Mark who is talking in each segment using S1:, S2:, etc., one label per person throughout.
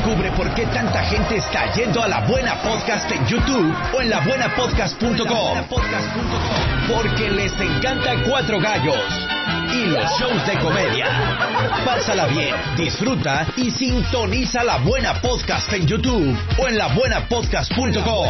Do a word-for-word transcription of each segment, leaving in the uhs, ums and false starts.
S1: Descubre por qué tanta gente está yendo a La Buena Podcast en YouTube o en la buena podcast punto com. Porque les encanta Cuatro Gallos y los shows de comedia. Pásala bien, disfruta y sintoniza La Buena Podcast en YouTube o en la buena podcast punto com.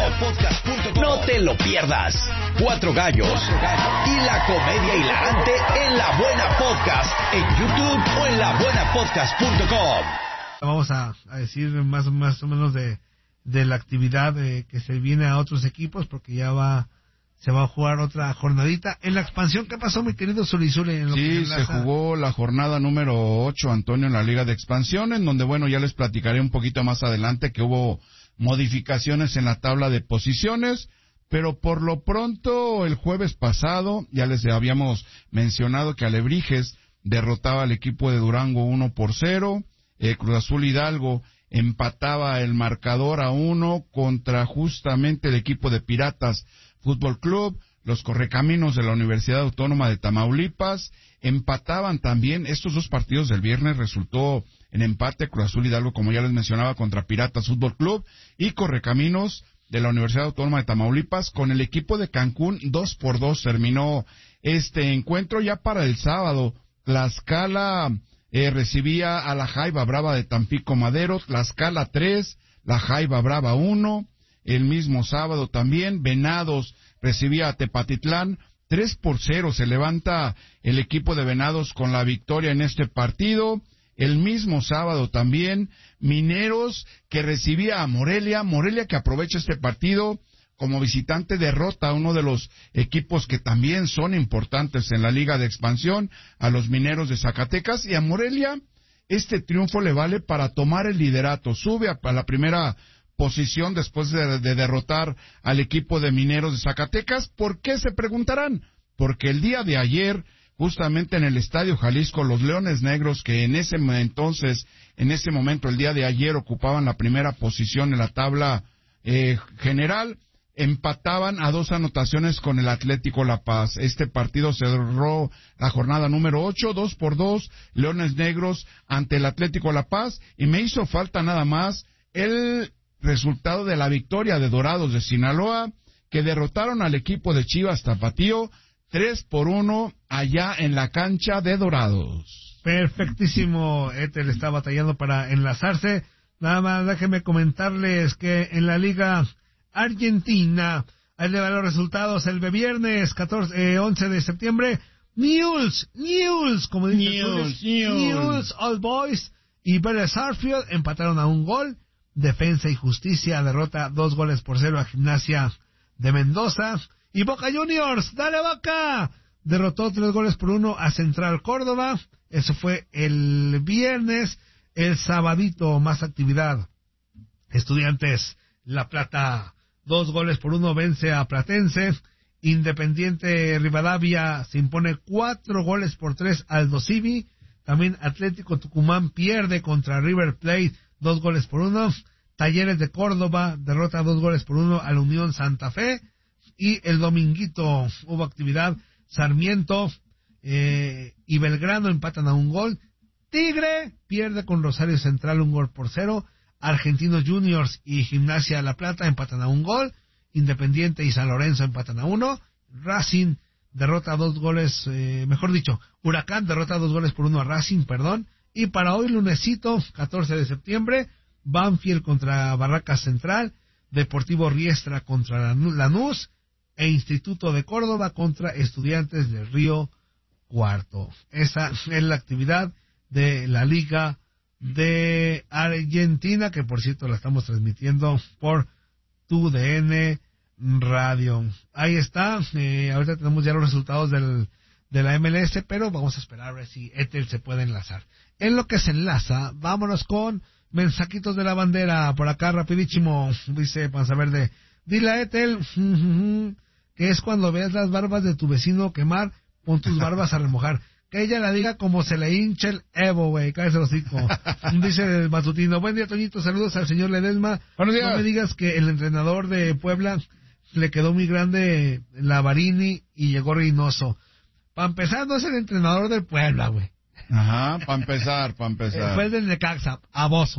S1: No te lo pierdas. Cuatro Gallos y la comedia hilarante en La Buena Podcast en YouTube o en la buena podcast punto com.
S2: Vamos a, a decir más, más o menos de, de la actividad eh, que se viene a otros equipos, porque ya va se va a jugar otra jornadita. En la expansión, ¿qué pasó, mi querido Zulizuli? En lo
S3: sí,
S2: que
S3: se, se jugó la jornada número ocho, Antonio, en la Liga de Expansión, en donde, bueno, ya les platicaré un poquito más adelante que hubo modificaciones en la tabla de posiciones, pero por lo pronto, el jueves pasado, ya les habíamos mencionado que Alebrijes derrotaba al equipo de Durango uno por cero, eh, Cruz Azul Hidalgo empataba el marcador a uno contra justamente el equipo de Piratas Fútbol Club. Los Correcaminos de la Universidad Autónoma de Tamaulipas empataban también. Estos dos partidos del viernes resultó en empate. Cruz Azul Hidalgo, como ya les mencionaba, contra Piratas Fútbol Club, y Correcaminos de la Universidad Autónoma de Tamaulipas con el equipo de Cancún. Dos por dos terminó este encuentro. Ya para el sábado, Tlaxcala eh, recibía a la Jaiba Brava de Tampico Madero. Tlaxcala tres, la Jaiba Brava uno. El mismo sábado también, Venados recibía a Tepatitlán, tres por cero se levanta el equipo de Venados con la victoria en este partido. El mismo sábado también, Mineros que recibía a Morelia, Morelia que aprovecha este partido como visitante, derrota a uno de los equipos que también son importantes en la Liga de Expansión, a los Mineros de Zacatecas, y a Morelia este triunfo le vale para tomar el liderato, sube a, a la primera posición después de, de derrotar al equipo de Mineros de Zacatecas. ¿Por qué? Se preguntarán. Porque el día de ayer, justamente en el Estadio Jalisco, los Leones Negros, que en ese entonces, en ese momento, el día de ayer, ocupaban la primera posición en la tabla eh, general, empataban a dos anotaciones con el Atlético La Paz. Este partido cerró la jornada número ocho, dos por dos, Leones Negros ante el Atlético La Paz, y me hizo falta nada más el resultado de la victoria de Dorados de Sinaloa, que derrotaron al equipo de Chivas Tapatío tres por uno allá en la cancha de Dorados.
S2: Perfectísimo. Ethel está batallando para enlazarse. Nada más déjenme comentarles que en la Liga Argentina, ahí le van los resultados. El viernes catorce, eh, once de septiembre, Newell's, Newell's, como dicen
S3: Newell's,
S2: Newell's Old Boys y Vélez Sarsfield empataron a un gol. Defensa y Justicia derrota dos goles por cero a Gimnasia de Mendoza. Y Boca Juniors, ¡dale Boca!, derrotó tres goles por uno a Central Córdoba. Eso fue el viernes. El sabadito, más actividad. Estudiantes La Plata, dos goles por uno vence a Platense. Independiente Rivadavia se impone cuatro goles por tres al Aldo Civi. También Atlético Tucumán pierde contra River Plate, dos goles por uno. Talleres de Córdoba derrota dos goles por uno a la Unión Santa Fe. Y el dominguito hubo actividad. Sarmiento eh, y Belgrano empatan a un gol. Tigre pierde con Rosario Central un gol por cero. Argentinos Juniors y Gimnasia La Plata empatan a un gol. Independiente y San Lorenzo empatan a uno. Racing derrota dos goles, eh, mejor dicho, Huracán derrota dos goles por uno a Racing, perdón. Y para hoy, lunesito, catorce de septiembre, Banfield contra Barracas Central, Deportivo Riestra contra Lanús, e Instituto de Córdoba contra Estudiantes del Río Cuarto. Esa es la actividad de la Liga de Argentina, que por cierto la estamos transmitiendo por tu D N Radio. Ahí está, eh, ahorita tenemos ya los resultados del de la M L S, pero vamos a esperar a ver si Ethel se puede enlazar. En lo que se enlaza, vámonos con mensajitos de la bandera. Por acá, rapidísimo, dice Panza Verde, dile a Ethel que es cuando veas las barbas de tu vecino quemar, pon tus barbas a remojar. Que ella la diga como se le hinche el Evo, güey, cállese el hocico. Dice el matutino, buen día, Toñito, saludos al señor Ledesma.
S3: Buenos días.
S2: No me digas que el entrenador de Puebla le quedó muy grande la Varini y llegó Reynoso. Para empezar, no es el entrenador del Puebla, güey.
S3: Ajá, para empezar, para empezar.
S2: Fue el del Necaxa, aboso.